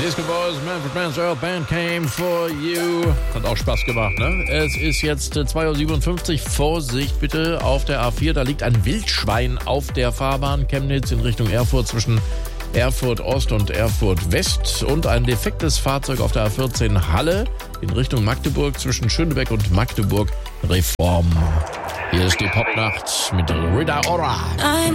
Disco Boys, Manfred Mann's Earth Band came for you. Hat auch Spaß gemacht, ne? Es ist jetzt 2:57 Uhr. Vorsicht bitte auf der A4. Da liegt ein Wildschwein auf der Fahrbahn. Chemnitz in Richtung Erfurt zwischen Erfurt Ost und Erfurt West. Und ein defektes Fahrzeug auf der A14 Halle in Richtung Magdeburg zwischen Schönebeck und Magdeburg Reform. Hier ist die Popnacht mit Rita Ora.